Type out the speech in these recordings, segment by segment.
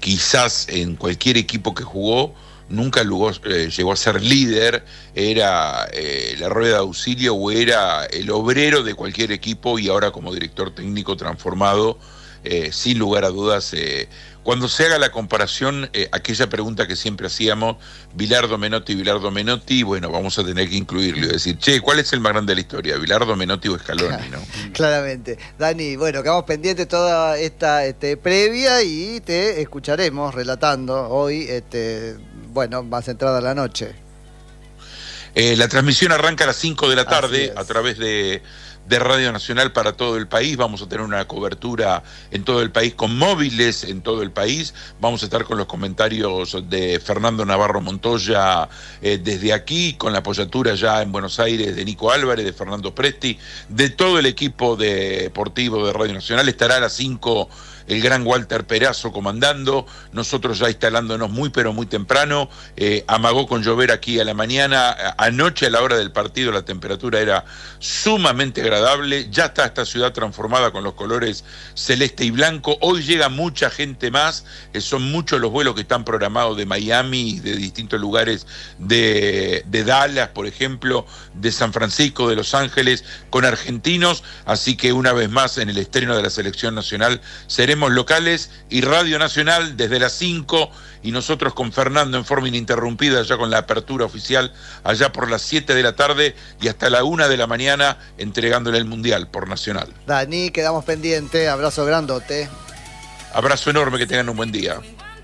quizás en cualquier equipo que jugó, nunca llegó a ser líder, era la rueda de auxilio o era el obrero de cualquier equipo, y ahora como director técnico transformado, sin lugar a dudas. Cuando se haga la comparación, aquella pregunta que siempre hacíamos, Bilardo Menotti, bueno, vamos a tener que incluirlo y decir, che, ¿cuál es el más grande de la historia? ¿Bilardo, Menotti o Scaloni, no? Claramente. Dani, bueno, quedamos pendientes toda esta previa y te escucharemos relatando hoy, bueno, más entrada la noche. La transmisión arranca a las 5 de la tarde a través de Radio Nacional para todo el país. Vamos a tener una cobertura en todo el país, con móviles en todo el país. Vamos a estar con los comentarios de Fernando Navarro Montoya desde aquí, con la apoyatura ya en Buenos Aires de Nico Álvarez, de Fernando Presti, de todo el equipo deportivo de Radio Nacional. Estará a las 5 el gran Walter Perazo comandando, nosotros ya instalándonos muy pero muy temprano. Amagó con llover aquí a la mañana. Anoche a la hora del partido la temperatura era sumamente agradable. Ya está esta ciudad transformada con los colores celeste y blanco. Hoy llega mucha gente más, son muchos los vuelos que están programados de Miami, de distintos lugares de Dallas, por ejemplo, de San Francisco, de Los Ángeles, con argentinos. Así que una vez más en el estreno de la selección nacional seremos locales y Radio Nacional desde las 5, y nosotros con Fernando en forma ininterrumpida ya con la apertura oficial allá por las 7 de la tarde y hasta la 1 de la mañana entregándole el Mundial por Nacional. Dani, quedamos pendientes, abrazo grandote. Abrazo enorme, que tengan un buen día.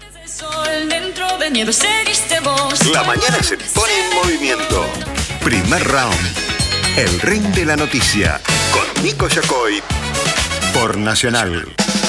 La mañana se pone en movimiento. Primer round. El ring de la noticia con Nico Yacoy por Nacional.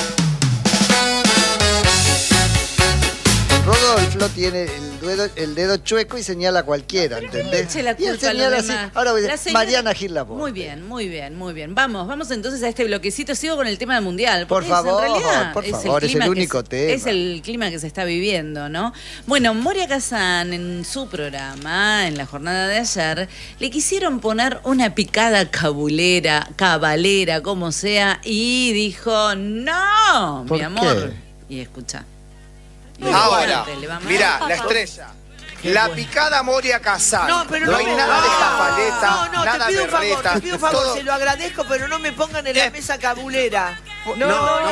Rodolfo tiene el dedo chueco y señala a cualquiera, ¿entendés? Y él señala así. Ahora voy a decir, Mariana Gil la Muy bien, muy bien, muy bien. Vamos entonces a este bloquecito. Sigo con el tema del Mundial. Por favor, en realidad, es el único tema. Es el clima que se está viviendo, ¿no? Bueno, Moria Kazan en su programa, en la jornada de ayer, le quisieron poner una picada cabalera, como sea, y dijo, no, mi amor. Y escucha. Ahora, mirá, la estrella. La picada Moria Kazan. No, pero no hay nada de japaleta, nada de berreta. Te pido un favor, todo... se lo agradezco, pero no me pongan en la mesa cabulera. No.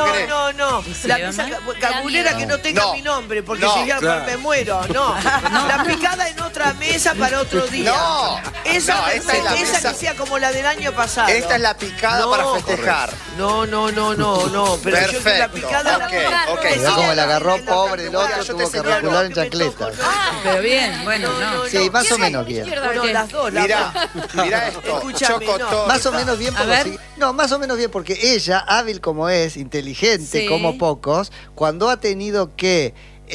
La mesa cabulera que no tenga mi nombre, porque si ya me muero. No. La picada en otra mesa para otro día. Esa que sea como la del año pasado. Esta es la picada para festejar. No. Pero perfecto. Yo la picada. Ok. Como la agarró pobre el otro, tuvo que recular en chancletas. Pero bien, bueno, no. Sí, más o menos bien. Bueno, las dos. Mirá esto. Chocotón. Más o menos bien porque más o menos bien porque ella, hábil como es, inteligente como pocos, cuando ha tenido que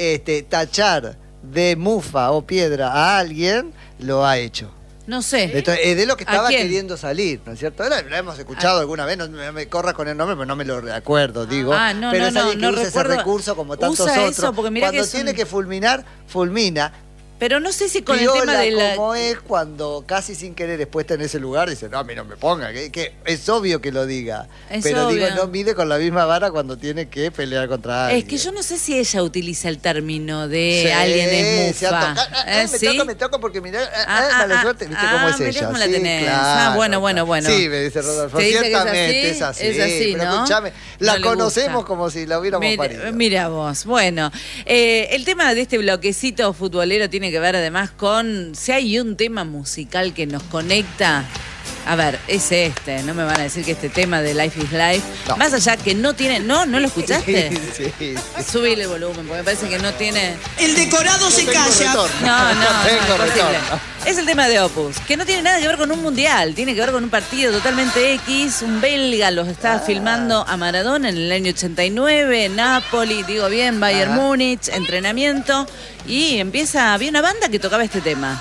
tachar de mufa o piedra a alguien, lo ha hecho. No sé. De lo que estaba queriendo salir, ¿no es cierto? Lo hemos escuchado alguna vez, no me corras con el nombre, pero no me lo acuerdo, digo. Pero es alguien que usa ese recurso como tantos otros. Cuando tiene que fulminar, fulmina. Pero no sé si con el tema de la... como es cuando casi sin querer expuesta en ese lugar dice, no, a mí no me ponga, que es obvio que lo diga. Pero obvio. Digo, no mide con la misma vara cuando tiene que pelear contra alguien. Es que yo no sé si ella utiliza el término de alguien es mufa. Me toca porque mirá, mala suerte, ¿viste cómo es ella? Cómo la tenés. Claro, bueno. Sí, me dice Rodolfo, ciertamente es así. Pero ¿no? Escuchame, la conocemos como si la hubiéramos parido. Mira vos, bueno. El tema de este bloquecito futbolero tiene que ver además con si hay un tema musical que nos conecta. A ver, es no me van a decir que este tema de Life is Life, más allá que no tiene, ¿no lo escuchaste? Sí. Subile el volumen, porque me parece que no tiene... El decorado se calla. No, imposible. Es el tema de Opus, que no tiene nada que ver con un mundial, tiene que ver con un partido totalmente X. Un belga los estaba filmando a Maradona en el año 89, Napoli, digo bien, Bayern Múnich, entrenamiento, y había una banda que tocaba este tema.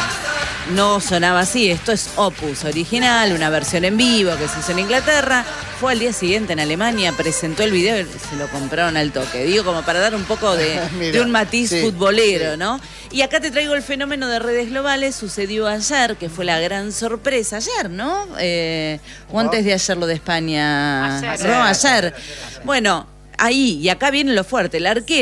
No sonaba así, esto es Opus original, una versión en vivo que se hizo en Inglaterra. Fue al día siguiente en Alemania, presentó el video y se lo compraron al toque. Digo, como para dar un poco de un matiz futbolero, ¿no? Y acá te traigo el fenómeno de redes globales. Sucedió ayer, que fue la gran sorpresa. Ayer, ¿no? O antes de ayer lo de España. Ayer. Bueno, ahí, y acá viene lo fuerte, el arquero.